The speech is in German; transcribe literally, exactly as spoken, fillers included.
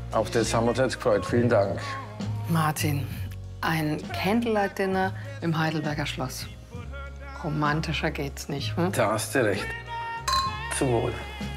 Auf das haben wir uns jetzt gefreut. Vielen Dank. Martin, ein Candlelight-Dinner im Heidelberger Schloss. Romantischer geht's nicht, hm? Da hast du recht. Zum Wohl.